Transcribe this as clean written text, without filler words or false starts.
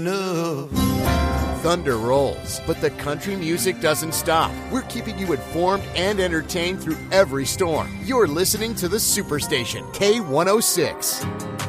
Thunder rolls, but the country music doesn't stop. We're keeping you informed and entertained through every storm. You're listening to the Superstation, K106.